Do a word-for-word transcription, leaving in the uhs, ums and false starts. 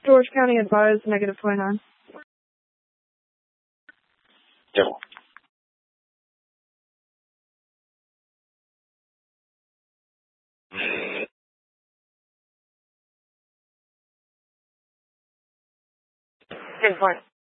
George County advised negative twenty-nine. Yeah. Good point.